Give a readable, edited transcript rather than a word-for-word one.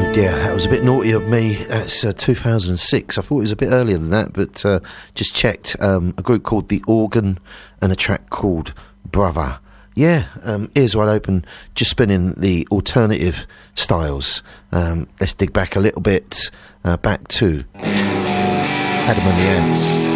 Yeah, that was a bit naughty of me. That's 2006. I thought it was a bit earlier than that, but just checked. A group called The Organ and a track called Brother. Yeah, ears wide open, just spinning the alternative styles. Let's dig back a little bit, back to Adam and the Ants.